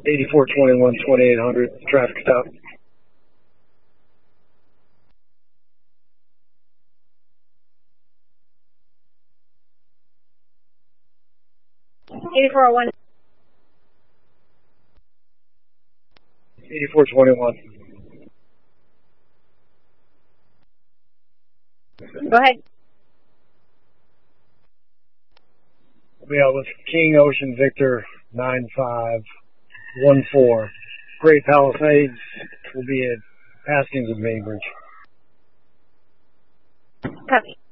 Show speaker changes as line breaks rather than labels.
8421 2800, traffic stop.
One.
8421.
Go ahead.
Yeah, with King Ocean Victor 9514. Great Palisades will be at Haskins and Bainbridge.
Copy.